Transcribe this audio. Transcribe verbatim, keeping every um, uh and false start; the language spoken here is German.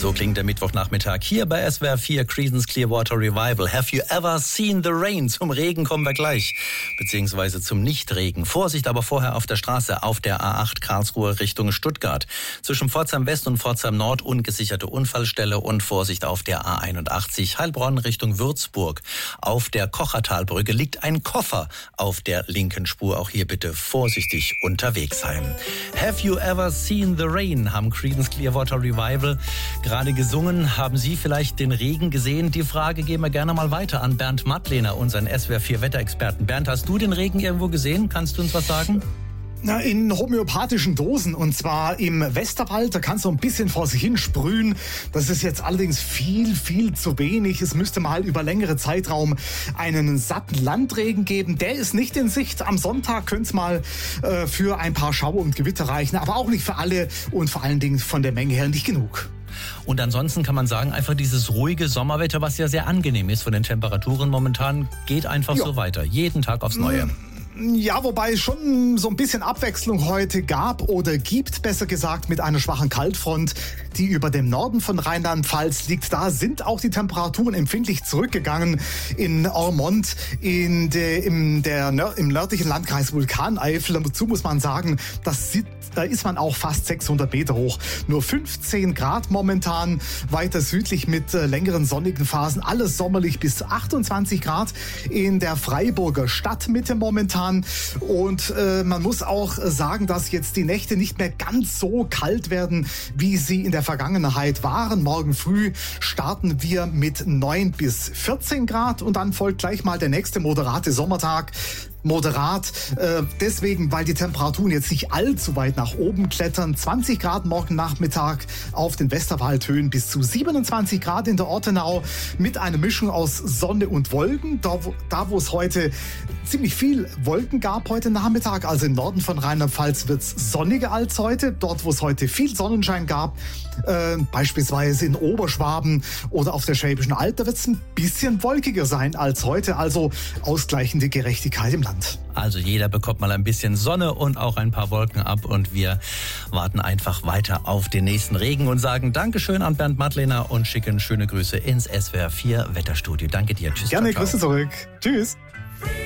So klingt der Mittwochnachmittag hier bei S W R vier Creedence Clearwater Revival. Have you ever seen the rain? Zum Regen kommen wir gleich, beziehungsweise zum Nichtregen. Vorsicht aber vorher auf der Straße, auf der A acht Karlsruhe Richtung Stuttgart. Zwischen Pforzheim West und Pforzheim Nord ungesicherte Unfallstelle und Vorsicht auf der A einundachtzig Heilbronn Richtung Würzburg. Auf der Kochertalbrücke liegt ein Koffer auf der linken Spur. Auch hier bitte vorsichtig unterwegs sein. Have you ever seen the rain? Haben Creedence Clearwater Revival gerade gesungen. Haben Sie vielleicht den Regen gesehen? Die Frage geben wir gerne mal weiter an Bernd Mattlehner, unseren S W R vier Wetterexperten. Bernd, hast du den Regen irgendwo gesehen? Kannst du uns was sagen? Na, in homöopathischen Dosen, und zwar im Westerwald. Da kann so ein bisschen vor sich hin sprühen. Das ist jetzt allerdings viel, viel zu wenig. Es müsste mal über längere Zeitraum einen satten Landregen geben. Der ist nicht in Sicht. Am Sonntag könnte es mal äh, für ein paar Schauer und Gewitter reichen, aber auch nicht für alle und vor allen Dingen von der Menge her nicht genug. Und ansonsten kann man sagen, einfach dieses ruhige Sommerwetter, was ja sehr angenehm ist von den Temperaturen momentan, geht einfach ja. so weiter. Jeden Tag aufs Neue. Ja, wobei es schon so ein bisschen Abwechslung heute gab oder gibt, besser gesagt, mit einer schwachen Kaltfront, die über dem Norden von Rheinland-Pfalz liegt. Da sind auch die Temperaturen empfindlich zurückgegangen. In Ormont, in de, im, der, im nördlichen Landkreis Vulkaneifel. Dazu muss man sagen, das sieht, da ist man auch fast sechshundert Meter hoch. Nur fünfzehn Grad momentan, weiter südlich mit äh, längeren sonnigen Phasen. Alles sommerlich bis achtundzwanzig Grad in der Freiburger Stadtmitte momentan. Und äh, man muss auch sagen, dass jetzt die Nächte nicht mehr ganz so kalt werden, wie sie in der Vergangenheit waren. Morgen früh starten wir mit neun bis vierzehn Grad und dann folgt gleich mal der nächste moderate Sommertag. Moderat, äh, deswegen, weil die Temperaturen jetzt nicht allzu weit nach oben klettern. zwanzig Grad morgen Nachmittag auf den Westerwaldhöhen, bis zu siebenundzwanzig Grad in der Ortenau mit einer Mischung aus Sonne und Wolken. Da, wo, da, wo es heute ziemlich viel Wolken gab heute Nachmittag, also im Norden von Rheinland-Pfalz, wird es sonniger als heute. Dort, wo es heute viel Sonnenschein gab, äh, beispielsweise in Oberschwaben oder auf der Schwäbischen Alb, da wird es ein bisschen wolkiger sein als heute. Also ausgleichende Gerechtigkeit im Land. Also jeder bekommt mal ein bisschen Sonne und auch ein paar Wolken ab und wir warten einfach weiter auf den nächsten Regen und sagen Dankeschön an Bernd Mattlehner und schicken schöne Grüße ins S W R vier Wetterstudio. Danke dir. Tschüss. Gerne, ciao, ciao. Grüße zurück. Tschüss.